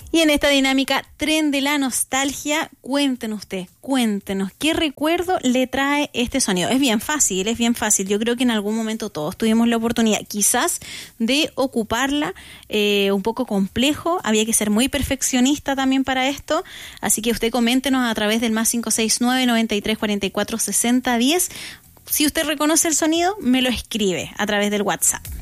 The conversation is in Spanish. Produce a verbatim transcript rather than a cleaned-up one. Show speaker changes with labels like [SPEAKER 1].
[SPEAKER 1] Y en esta dinámica Tren de la Nostalgia, cuéntenos usted, cuéntenos, ¿qué recuerdo le trae este sonido? Es bien fácil, es bien fácil. Yo creo que en algún momento todos tuvimos la oportunidad, quizás, de ocuparla, eh, un poco complejo. Había que ser muy perfeccionista también para esto. Así que usted coméntenos a través del más cinco seis nueve, noventa y tres, cuarenta y cuatro, sesenta, diez. Si usted reconoce el sonido, me lo escribe a través del WhatsApp.